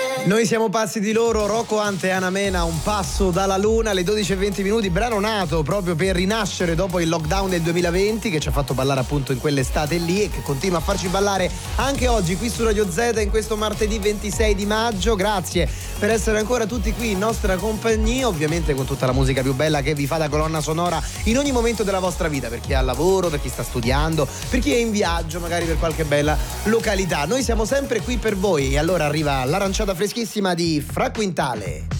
Noi siamo pazzi di loro, Rocco Hunt e Ana Mena, Un passo dalla luna, alle 12:20, brano nato proprio per rinascere dopo il lockdown del 2020 che ci ha fatto ballare appunto in quell'estate lì e che continua a farci ballare anche oggi qui su Radio Z in questo martedì 26 di maggio. Grazie per essere ancora tutti qui in nostra compagnia, ovviamente con tutta la musica più bella che vi fa da colonna sonora in ogni momento della vostra vita, per chi è al lavoro, per chi sta studiando, per chi è in viaggio, magari per qualche bella località. Noi siamo sempre qui per voi e allora arriva l'aranciata freschissima di Fra Quintale.